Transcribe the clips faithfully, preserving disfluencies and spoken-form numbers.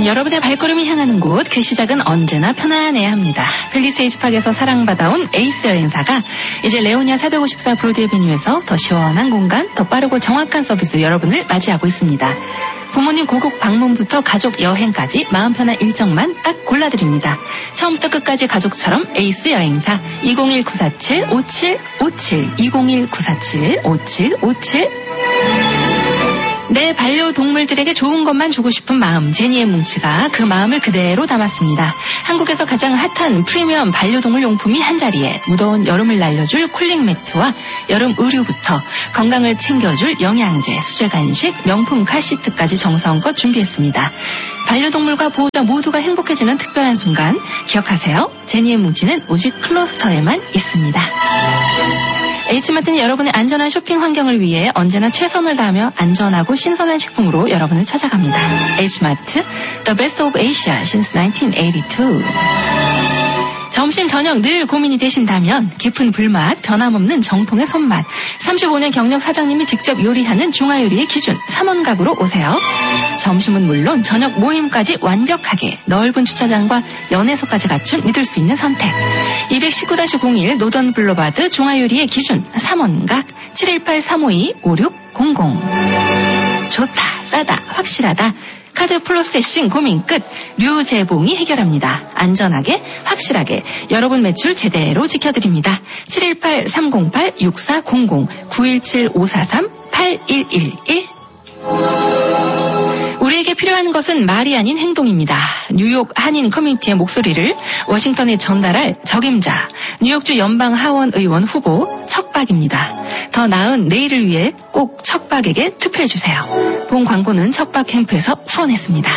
여러분의 발걸음이 향하는 곳, 그 시작은 언제나 편안해야 합니다. 팰리세이즈 팍에서 사랑받아온 에이스 여행사가 이제 레오니아 사백오십사 브로드웨이 베뉴에서 더 시원한 공간, 더 빠르고 정확한 서비스로 여러분을 맞이하고 있습니다. 부모님 고국 방문부터 가족 여행까지 마음 편한 일정만 딱 골라드립니다. 처음부터 끝까지 가족처럼 에이스 여행사 이공일 구사칠 오칠오칠 이공일 구사칠 오칠오칠. 내 반려동물들에게 좋은 것만 주고 싶은 마음, 제니의 뭉치가 그 마음을 그대로 담았습니다. 한국에서 가장 핫한 프리미엄 반려동물 용품이 한자리에 무더운 여름을 날려줄 쿨링 매트와 여름 의류부터 건강을 챙겨줄 영양제, 수제 간식, 명품 카시트까지 정성껏 준비했습니다. 반려동물과 보호자 모두가 행복해지는 특별한 순간 기억하세요. 제니의 뭉치는 오직 클로스터에만 있습니다. H마트는 여러분의 안전한 쇼핑 환경을 위해 언제나 최선을 다하며 안전하고 신선한 식품으로 여러분을 찾아갑니다. H마트, The Best of Asia since nineteen eighty-two. 점심 저녁 늘 고민이 되신다면 깊은 불맛, 변함없는 정통의 손맛, 삼십오 년 경력 사장님이 직접 요리하는 중화요리의 기준 삼원가구로 오세요. 점심은 물론 저녁 모임까지 완벽하게 넓은 주차장과 연회소까지 갖춘 믿을 수 있는 선택. 이백십구 공일 노던 블루바드 중화요리의 기준 삼원각 칠일팔 삼오이 오육공공. 좋다, 싸다, 확실하다. 카드 프로세싱 고민 끝. 류재봉이 해결합니다. 안전하게, 확실하게 여러분 매출 제대로 지켜드립니다. 칠일팔 삼공팔 육사공공 구일칠 오사삼 팔일일일. 우리에게 필요한 것은 말이 아닌 행동입니다. 뉴욕 한인 커뮤니티의 목소리를 워싱턴에 전달할 적임자, 뉴욕주 연방 하원 의원 후보 척박입니다. 더 나은 내일을 위해 꼭 척박에게 투표해주세요. 본 광고는 척박 캠프에서 후원했습니다.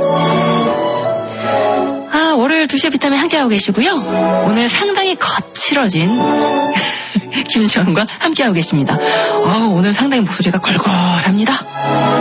아, 월요일 두 시에 비타민 함께하고 계시고요. 오늘 상당히 거칠어진 김지원과 함께하고 계십니다. 아, 오늘 상당히 목소리가 걸걸합니다.